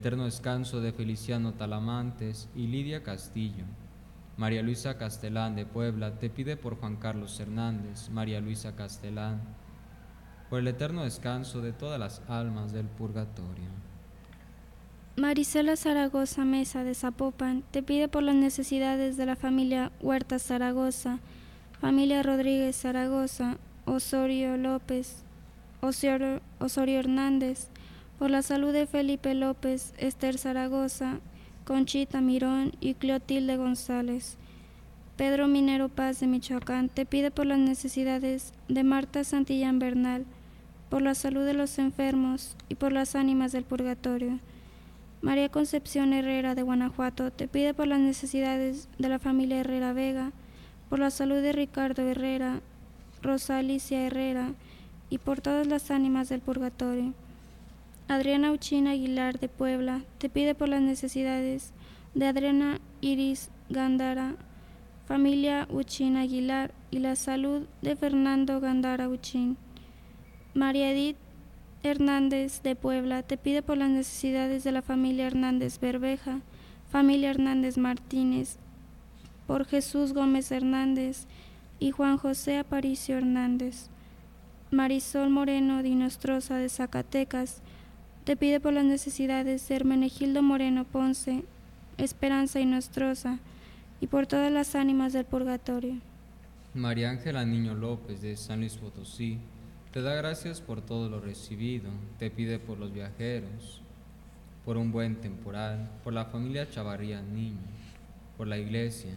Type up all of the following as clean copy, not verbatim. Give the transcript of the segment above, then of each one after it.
Eterno descanso de Feliciano Talamantes y Lidia Castillo. María Luisa Castelán de Puebla te pide por Juan Carlos Hernández. María Luisa Castelán, por el eterno descanso de todas las almas del purgatorio. Marisela Zaragoza Mesa de Zapopan te pide por las necesidades de la familia Huerta Zaragoza, familia Rodríguez Zaragoza, Osorio López, Osorio Hernández, por la salud de Felipe López, Esther Zaragoza, Conchita Mirón y Clotilde González. Pedro Minero Paz de Michoacán te pide por las necesidades de Marta Santillán Bernal, por la salud de los enfermos y por las ánimas del purgatorio. María Concepción Herrera de Guanajuato te pide por las necesidades de la familia Herrera Vega, por la salud de Ricardo Herrera, Rosa Alicia Herrera y por todas las ánimas del purgatorio. Adriana Uchina Aguilar de Puebla te pide por las necesidades de Adriana Iris Gándara, familia Uchín Aguilar y la salud de Fernando Gándara Uchín. María Edith Hernández de Puebla te pide por las necesidades de la familia Hernández Berbeja, familia Hernández Martínez, por Jesús Gómez Hernández y Juan José Aparicio Hernández. Marisol Moreno Dinostroza de Zacatecas te pide por las necesidades de Hermenegildo Moreno Ponce, Esperanza Inostroza y por todas las ánimas del purgatorio. María Ángela Niño López de San Luis Potosí te da gracias por todo lo recibido, te pide por los viajeros, por un buen temporal, por la familia Chavarría Niño, por la iglesia.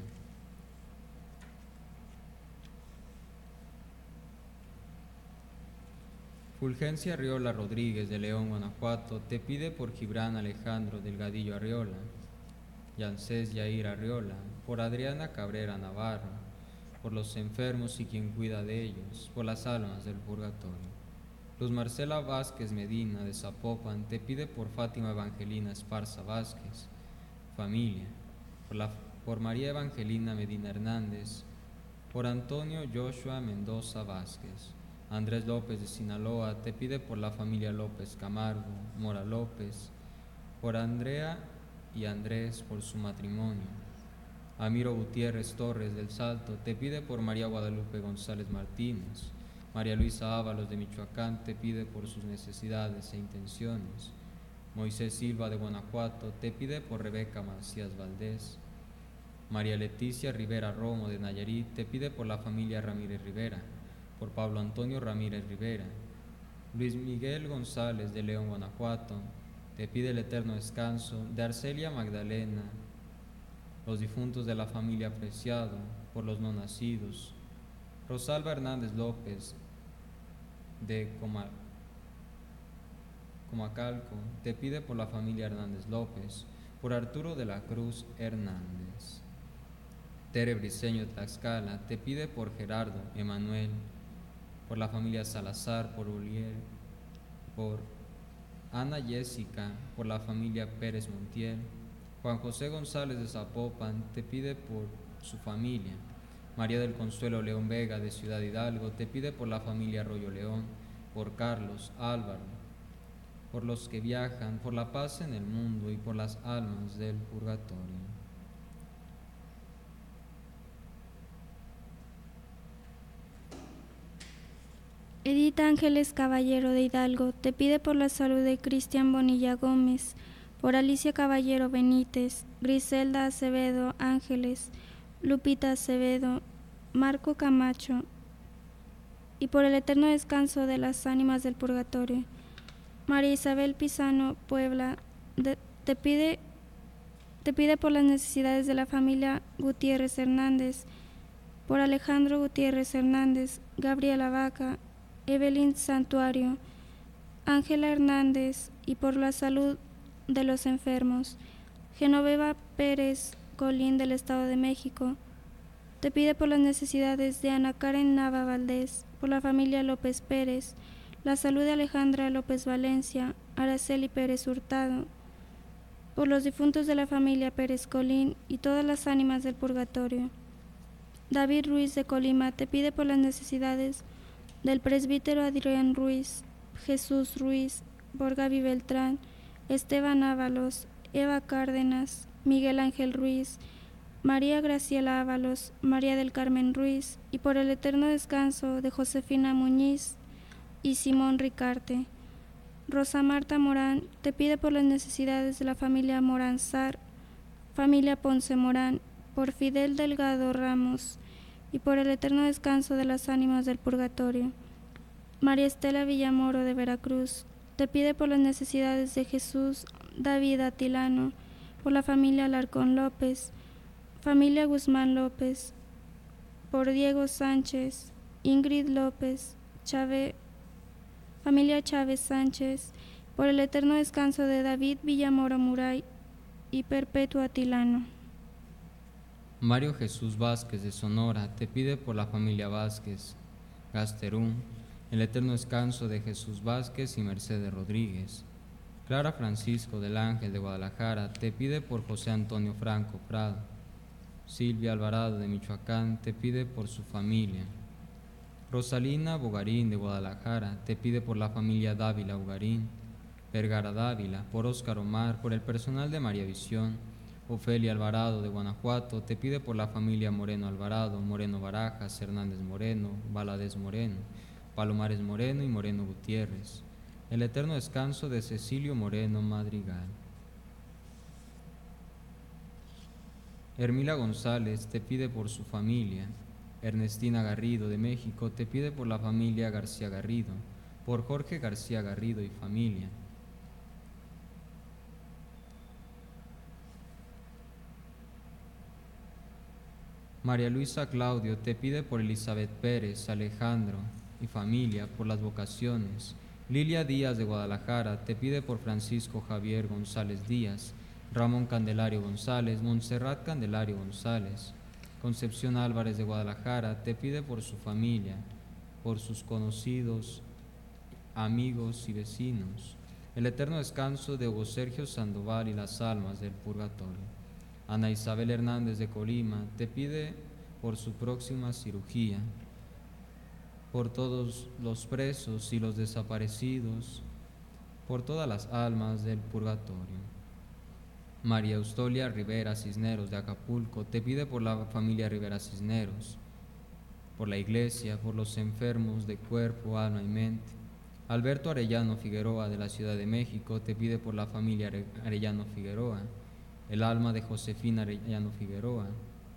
Fulgencia Arriola Rodríguez de León, Guanajuato, te pide por Gibran Alejandro Delgadillo Arriola, Yancés Yair Arriola, por Adriana Cabrera Navarro, por los enfermos y quien cuida de ellos, por las almas del purgatorio. Luz Marcela Vázquez Medina de Zapopan te pide por Fátima Evangelina Esparza Vázquez, familia, por María Evangelina Medina Hernández, por Antonio Joshua Mendoza Vázquez. Andrés López de Sinaloa te pide por la familia López Camargo, Mora López, por Andrea y Andrés por su matrimonio. Amiro Gutiérrez Torres del Salto te pide por María Guadalupe González Martínez. María Luisa Ábalos de Michoacán te pide por sus necesidades e intenciones. Moisés Silva de Guanajuato te pide por Rebeca Macías Valdés. María Leticia Rivera Romo de Nayarit te pide por la familia Ramírez Rivera, por Pablo Antonio Ramírez Rivera. Luis Miguel González de León, Guanajuato, te pide el eterno descanso de Arcelia Magdalena, los difuntos de la familia Preciado, por los no nacidos. Rosalba Hernández López de Comacalco, te pide por la familia Hernández López, por Arturo de la Cruz Hernández. Tere Briceño de Tlaxcala, te pide por Gerardo Emanuel, por la familia Salazar, por Uliel, por Ana Jessica, por la familia Pérez Montiel. Juan José González de Zapopan te pide por su familia. María del Consuelo León Vega de Ciudad Hidalgo te pide por la familia Arroyo León, por Carlos, Álvaro, por los que viajan, por la paz en el mundo y por las almas del purgatorio. Edith Ángeles Caballero de Hidalgo te pide por la salud de Cristian Bonilla Gómez, por Alicia Caballero Benítez, Griselda Acevedo Ángeles, Lupita Acevedo, Marco Camacho y por el eterno descanso de las ánimas del purgatorio. María Isabel Pizano Puebla te pide por las necesidades de la familia Gutiérrez Hernández, por Alejandro Gutiérrez Hernández, Gabriela Vaca, Evelyn Santuario, Ángela Hernández y por la salud de los enfermos. Genoveva Pérez Colín del Estado de México te pide por las necesidades de Ana Karen Nava Valdés, por la familia López Pérez, la salud de Alejandra López Valencia, Araceli Pérez Hurtado, por los difuntos de la familia Pérez Colín y todas las ánimas del purgatorio. David Ruiz de Colima te pide por las necesidades del presbítero Adrián Ruiz, Jesús Ruiz, por Gaby Beltrán, Esteban Ábalos, Eva Cárdenas, Miguel Ángel Ruiz, María Graciela Ábalos, María del Carmen Ruiz, y por el eterno descanso de Josefina Muñiz y Simón Ricarte. Rosa Marta Morán te pide por las necesidades de la familia Morán Sar, familia Ponce Morán, por Fidel Delgado Ramos, y por el eterno descanso de las ánimas del purgatorio. María Estela Villamoro de Veracruz te pide por las necesidades de Jesús David Atilano, por la familia Alarcón López, familia Guzmán López, por Diego Sánchez, Ingrid López, familia Chávez Sánchez, por el eterno descanso de David Villamoro Muray y Perpetua Atilano. Mario Jesús Vázquez de Sonora te pide por la familia Vázquez Gasterún, el eterno descanso de Jesús Vázquez y Mercedes Rodríguez. Clara Francisco del Ángel de Guadalajara te pide por José Antonio Franco Prado. Silvia Alvarado de Michoacán te pide por su familia. Rosalina Bogarín de Guadalajara te pide por la familia Dávila Bogarín. Vergara Dávila, por Óscar Omar, por el personal de María Visión. Ofelia Alvarado de Guanajuato te pide por la familia Moreno Alvarado, Moreno Barajas, Hernández Moreno, Valadez Moreno, Palomares Moreno y Moreno Gutiérrez. El eterno descanso de Cecilio Moreno Madrigal. Hermila González te pide por su familia. Ernestina Garrido de México te pide por la familia García Garrido, por Jorge García Garrido y familia. María Luisa Claudio te pide por Elizabeth Pérez, Alejandro y familia, por las vocaciones. Lilia Díaz de Guadalajara te pide por Francisco Javier González Díaz, Ramón Candelario González, Montserrat Candelario González. Concepción Álvarez de Guadalajara te pide por su familia, por sus conocidos, amigos y vecinos, el eterno descanso de Hugo Sergio Sandoval y las almas del purgatorio. Ana Isabel Hernández de Colima te pide por su próxima cirugía, por todos los presos y los desaparecidos, por todas las almas del purgatorio. María Eustolia Rivera Cisneros de Acapulco te pide por la familia Rivera Cisneros, por la iglesia, por los enfermos de cuerpo, alma y mente. Alberto Arellano Figueroa de la Ciudad de México te pide por la familia Arellano Figueroa, el alma de Josefina Arellano Figueroa.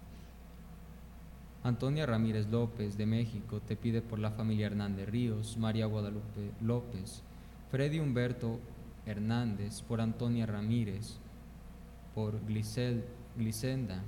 Antonia Ramírez López de México te pide por la familia Hernández Ríos, María Guadalupe López. Freddy Humberto Hernández por Antonia Ramírez, por Glicenda,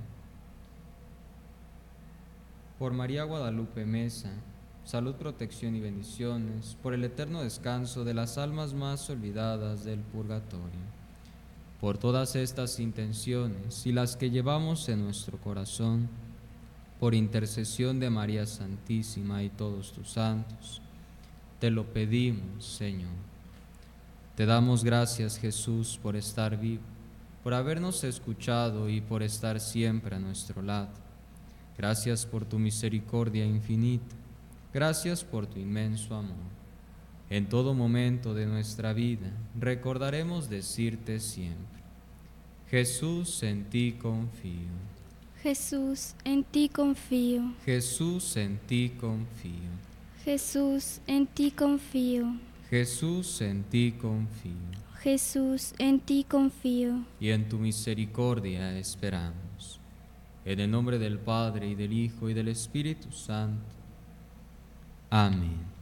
por María Guadalupe Mesa. Salud, protección y bendiciones, por el eterno descanso de las almas más olvidadas del purgatorio. Por todas estas intenciones y las que llevamos en nuestro corazón, por intercesión de María Santísima y todos tus santos, te lo pedimos, Señor. Te damos gracias, Jesús, por estar vivo, por habernos escuchado y por estar siempre a nuestro lado. Gracias por tu misericordia infinita. Gracias por tu inmenso amor. En todo momento de nuestra vida recordaremos decirte siempre: Jesús, en ti confío. Jesús, en ti confío. Jesús, en ti confío. Jesús, en ti confío. Jesús, en ti confío. Jesús, en ti confío. Y en tu misericordia esperamos. En el nombre del Padre, y del Hijo, y del Espíritu Santo. Amén.